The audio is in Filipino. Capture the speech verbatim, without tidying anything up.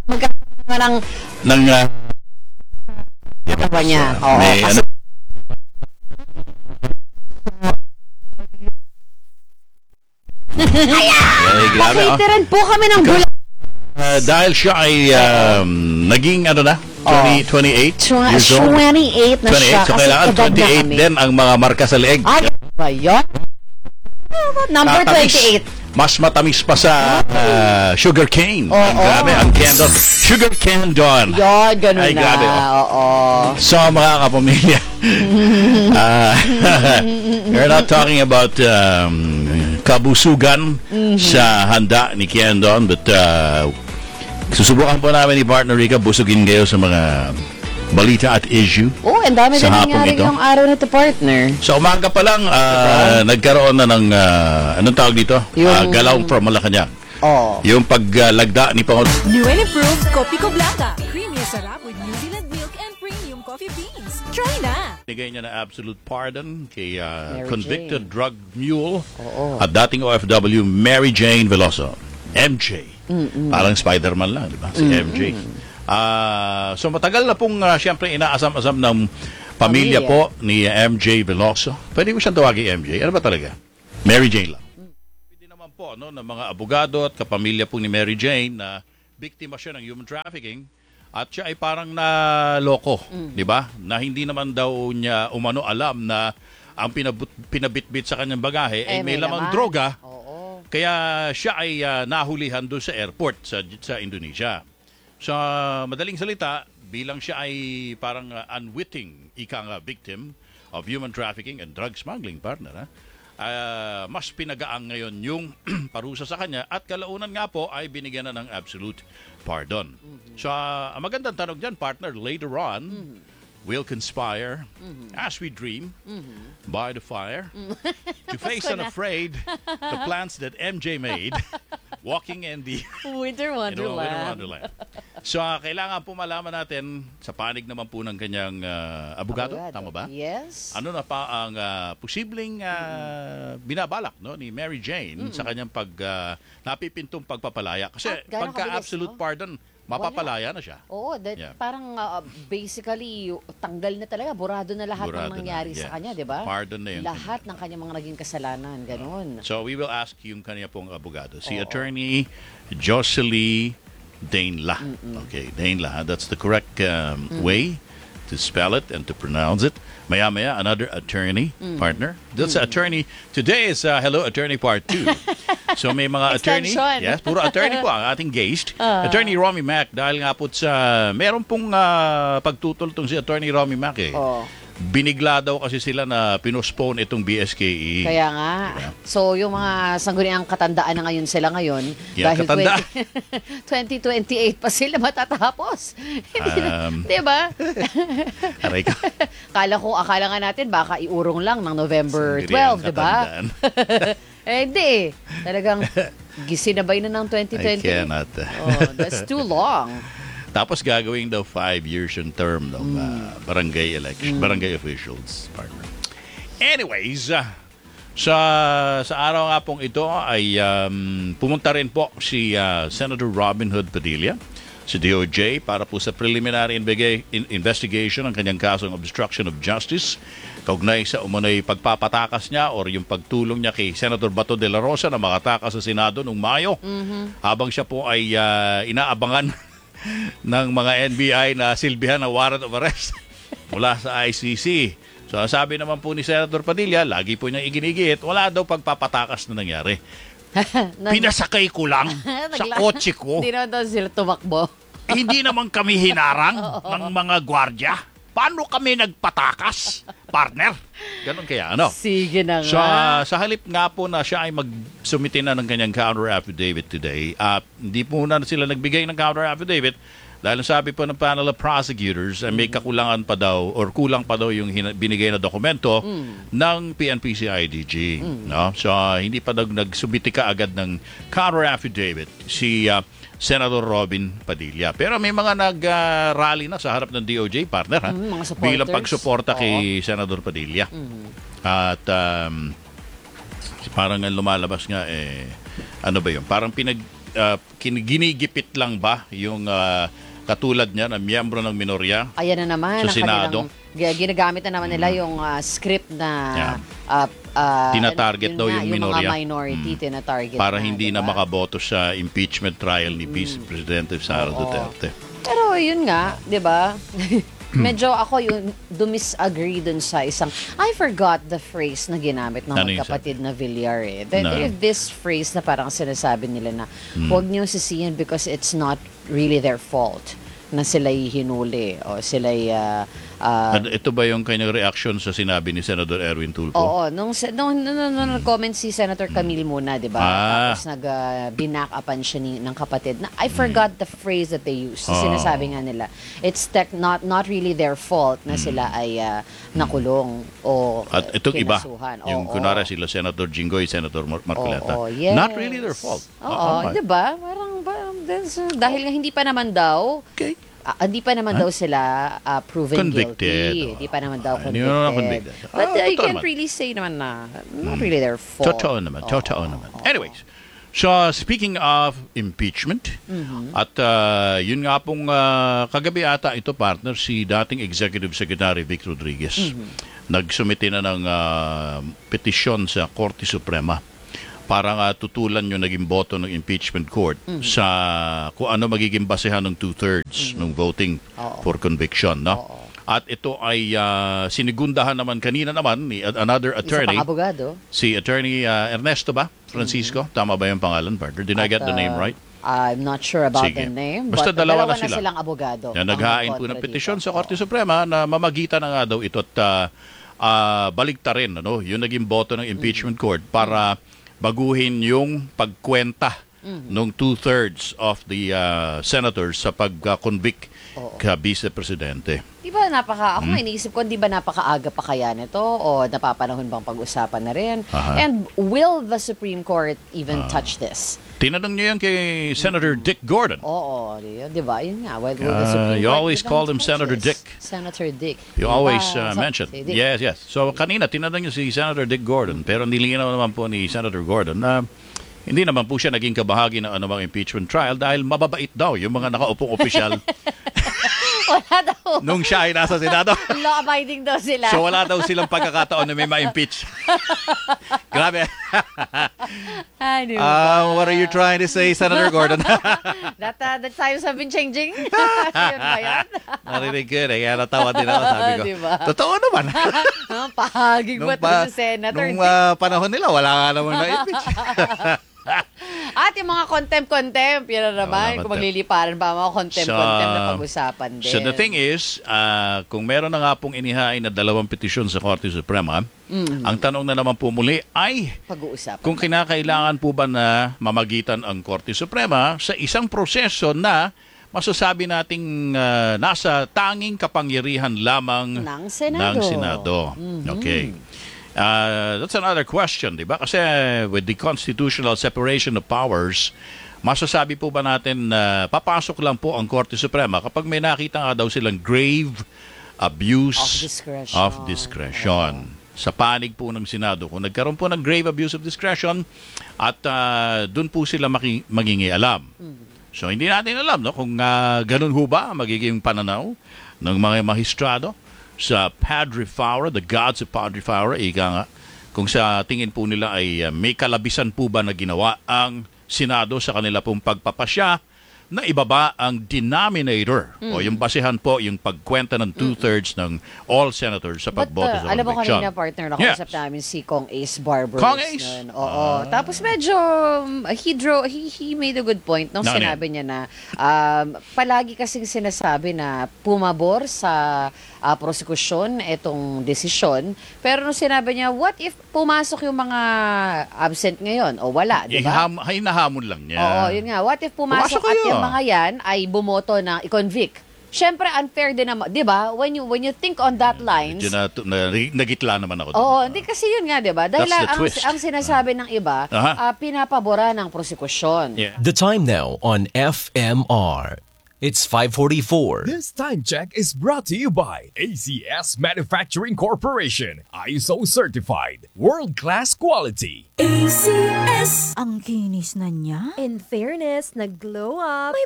magkakaroon ng ng uh, katawan niya. Oo. may, Kasi, ano, kaya, Ay, grabe, oh. pakitiran po kami ng gulay. uh, dahil siya ay um, naging ano na twenty, twenty-eight years old. twenty-eight na siya. twenty-eight, so Kasi kailangan edad na twenty-eight kami. din ang mga marka sa leeg. Ay, ba yun? Number Tatamis. twenty-eight. Mas matamis pa sa uh, sugar cane. Oo. Ang grabe, ang candon. Sugar cane don. Yun, ganun Ay, na. grabe, oh. Oo. So, mga kapamilya, uh, we're not talking about um, kabusugan sa handa ni Kendon, but uh, susubukan po namin ni partner Rica busugin kayo sa mga balita at issue. Oh, ang dami Sa din hapong nangyari ito. yung araw nito, partner. Sa umaga pa lang, uh, nagkaroon na ng, uh, anong tawag dito? Yung- Uh, galaw from Malacanang. Oh. Yung paglagda ni Pangulo. New and improved Copico Blanca. Creamy sarap with New Zealand milk and premium coffee beans. Try na! Bigay niya na absolute pardon kay uh, Mary convicted Jane. drug mule Oo. at dating O F W Mary Jane Veloso. M J. Parang Spider-Man lang, di ba? Si M J. Ah, so matagal na pong uh, siyempre inaasam-asam ng pamilya, Pamilya. po ni M J Veloso. Pwede ko siyang tawagin M J. Ano ba talaga? Mary Jane lang. Pwede naman po no, ng mga abogado at kapamilya po ni Mary Jane na biktima siya ng human trafficking at siya ay parang naloko, di ba? Na hindi naman daw niya umano alam na ang pinabut, pinabitbit sa kanyang bagahe ay Eh, may may lamang laman. droga. Oo. Kaya siya ay ah, nahulihan doon sa airport sa sa Indonesia. Sa madaling salita, bilang siya ay parang ah, unwitting ika nga victim of human trafficking and drug smuggling, partner, ha? Ah, mas pinagaang ngayon yung parusa sa kanya at kalaunan nga po ay binigyan na ng absolute pardon. So, ah, ang magandang tanong dyan, partner, later on, we'll conspire as we dream by the fire to face unafraid the plans that M J made walking in the Winter you know, Wonderland. Winter Wonderland. So, ah, kailangan po malaman natin sa panig naman po ng kanyang ah, abogado, Abogado. tama ba? Yes. Ano na pa ang ah, posibleng ah, binabalak no ni Mary Jane sa kanyang pag ah, napipintong pagpapalaya kasi At gaano pagka kabilis, absolute no? pardon mapapalaya na siya. Oo, that, Yeah. parang uh, basically tanggal na talaga, burado na lahat Burado ng nangyari na, sa yes. kanya, 'di ba? Pardon na yung Lahat ng kanyang mga naging kasalanan, ganun. So we will ask yung kanya pong abogado, si Oo. Attorney Jocelyn Dainla. Okay, Dainla, that's the correct um, way to spell it and to pronounce it. Maya-maya, another attorney partner. That's attorney. Today is uh, Hello Attorney Part two. So may mga attorney. Extension. Yes, puro attorney po ang ating guest. Attorney Romy Mac. Dahil nga po sa, meron pong uh, pagtutol tong si Attorney Romy Mac eh. Oo. Binigla daw kasi sila na pinospone itong B S K E. Kaya nga. So, yung mga sangguniang katandaan na ngayon sila ngayon, Yeah, dahil katanda. twenty twenty-eight pa sila matatapos. Hindi na, Um, di ba? Aray ka. Akala ko, akala nga natin, baka iurong lang ng November Sandiri twelve, ang di ba? katandaan. eh, hindi. Talagang gisinabay na ng twenty I twenty. cannot. Oh, that's too long. Tapos gagawin daw five years yung term ng uh, barangay election, barangay officials, partner. Anyways, uh, sa sa araw nga pong ito ay um, pumunta rin po si uh, Senator Robin Hood Padilla sa D O J para po sa preliminary inbigay, in, investigation ng kanyang kasong obstruction of justice kaugnay sa umunoy pagpapatakas niya or yung pagtulong niya kay Senator Bato de la Rosa na makatakas sa Senado noong Mayo habang siya po ay uh, inaabangan ng mga N B I na silbihan ng warrant of arrest mula sa I C C. So, ang sabi naman po ni Senator Padilla, lagi po niyang iginigit, wala daw pagpapatakas na nangyari. Pinasakay ko lang sa Nagla- kotse ko. Hindi naman daw sila tumakbo. Hindi naman kami hinarang ng mga gwardya. Paano kami nagpatakas, partner? Ganon kaya, ano? Sige na nga. Sa, sa halip nga po na siya ay magsumite na ng kanyang counter affidavit today, at hindi po na sila nagbigay ng counter affidavit dahil sabi po ng panel of prosecutors ay may kakulangan pa daw or kulang pa daw yung hina- binigay na dokumento ng P N P C I D G. No? So hindi pa daw nagsumite ka agad ng counter affidavit si uh, Senator Robin Padilla. Pero may mga nag-rally na sa harap ng D O J, partner, ha? Mm, mga supporters. Bilang pagsuporta kay Senator Padilla. At um, parang ang lumalabas nga, eh, ano ba yun? Parang pinag, uh, kin- ginigipit lang ba yung uh, katulad niya na miyembro ng minorya? Ayan na naman Sa ang Senado. kanilang g- ginagamit na naman nila yung ah, script na Yeah. ah, ah, Tinatarget yun daw nga, yung Yung minorya. mga minority, tinatarget Para na, hindi na diba? makaboto sa impeachment trial ni Vice Presidente Sara Oo. Duterte. Pero yun nga, di ba? Medyo ako yung dumisagree dun sa isang, I forgot the phrase na ginamit ng Ano yung magkapatid na Villar eh. They, No. they have this phrase na parang sinasabi nila na huwag niyo sisiyan because it's not really their fault na sila'y hinuli o sila'y ah, ah, At ito ba yung kanyang reaction sa sinabi ni Senator Erwin Tulfo? Oo, nung, se- nung, nung, nung, nung nag-comment si Senator Camille muna, di ba? Ah. Tapos nag, uh, binak-upan siya ni, ng kapatid. Na, I forgot the phrase that they used. So, Oh. sinasabi nga nila, it's tech, not not really their fault na sila ay uh, nakulong o At itong iba, kinasuhan. yung Oo, kunwara oo. sila Senator Jinggoy, Senator Mar- Marcoleta. Oo, yes. Not really their fault. Oo, Ah, di ba? Parang, parang that's, uh, dahil nga hindi pa naman daw, Okay. Ah, hindi pa naman daw sila ah, proven Convicted. guilty. Hindi pa naman daw Ah, hindi naman convicted. convicted. But Ah, uh, you totoo can't naman. really say naman na not really their fault. Totoo naman, totoo Oo, naman. oo. Anyways, so speaking of impeachment, Mm-hmm. at uh, yun nga pong uh, kagabi ata ito partner, si dating Executive Secretary Vic Rodriguez. Mm-hmm. Nagsumite na ng uh, petisyon sa Korte Suprema para nga tutulan yung naging boto ng impeachment court Mm-hmm. sa kung ano magiging basehan ng two-thirds ng voting Oo. for conviction. No? Oo. At ito ay uh, sinigundahan naman kanina naman ni another Isa attorney, pang abogado. si Attorney uh, Ernesto ba? Francisco? Tama ba yung pangalan, partner? Did I get the At, uh, name right? I'm not sure about Sige. the name. Basta but dalawa dalawa na sila. silang abogado. Yan, ang naghain po kontra ng petisyon dito. sa Korte Oo. Suprema na mamagitan na nga daw ito at uh, uh, baliktarin ano, yung naging boto ng impeachment court para baguhin yung pagkwenta ng two-thirds of the uh, senators sa pag-convict Oo. ka vice-presidente. Di ba napaka, ako Hmm? nga iniisip ko, di ba napakaaga pa kaya nito? O napapanahon bang pag-usapan na rin? Aha. And will the Supreme Court even touch this? Tinanong niyo yan kay Senator Dick Gordon. Oo, di, di ba? Yun nga. Will, will the Uh, Supreme you Court always even called him touch Senator this? Dick. Senator Dick. You Di ba? always uh, So, mention. si Dick. Yes, yes. So kanina, tinanong niyo si Senator Dick Gordon, pero nilinaw naman po ni Senator Gordon na hindi naman po siya naging kabahagi ng anumang impeachment trial dahil mababait daw yung mga nakaupong opisyal Wala daw. nung siya ay nasa Senado. Law-abiding daw sila. So wala daw silang pagkakataon na may ma-impeach. Grabe. Ay, di ba? Uh, what are you trying to say, Senator Gordon? that, uh, that times have been changing. Yun ba yan? Narinig ko yun eh, kaya natawa din ako, sabi ko. Diba? Totoo naman. Ah, Pahaging ba ito sa Senator? nung uh, panahon nila, wala nga naman ma-impeach. At yung mga contempt-contempt, yun na naman. Wala, Kung contempt. magliliparan ba mga contempt-contempt na So, pag-usapan din. So the thing is, uh, kung meron na nga pong inihain na dalawang petisyon sa Korte Suprema, ang tanong na naman po muli ay Pag-uusapan. kung kinakailangan po ba na mamagitan ang Korte Suprema sa isang proseso na masasabi nating uh, nasa tanging kapangyarihan lamang Ng Senado. ng Senado. Okay. Uh, that's another question, di ba? Kasi with the constitutional separation of powers, masasabi po ba natin na papasok lang po ang Korte Suprema kapag may nakita nga daw silang grave abuse Of discretion. of discretion. Sa panig po ng Senado. Kung nagkaroon po ng grave abuse of discretion at uh, doon po sila maki- mangingialam. So hindi natin alam no kung uh, ganun ho ba ang magiging pananaw ng mga magistrado sa Padre Faura, the gods of Padre Faura, ika nga, kung sa tingin po nila ay uh, may kalabisan po ba na ginawa ang Senado sa kanila pong pagpapasya na ibaba ang denominator o yung basehan po yung pagkwenta ng two-thirds ng all senators sa But pagboto uh, sa alam mo conviction. kanina, partner, Yes. nakausap namin si Kong Ace Barberos. Kong Ace? Nun. Oo. Tapos medyo, um, he, draw, he, he made a good point nung Na ano sinabi niya na um, palagi kasing sinasabi na pumabor sa uh, prosekusyon itong desisyon. Pero nung sinabi niya, what if pumasok yung mga absent ngayon? O wala, di ba? Iham, hinahamon lang niya. Oo, yun nga. What if pumasok, Pumasok kayo. at yung mga yan ay bumoto na i-convict? Siyempre, unfair din naman. Di ba? When you, when you think on that lines, Medyo na, na, nagitla naman ako doon. oo, hindi kasi yun nga, di ba? Dahil That's the ang, twist. ang sinasabi ng iba, Aha. ah, pinapabora ng prosekusyon. Yeah. The time now on F M R. It's five forty-four. This time check is brought to you by A C S Manufacturing Corporation. I S O certified. World-class quality. A C S. Ang kinis na niya. In fairness, nag-glow up. May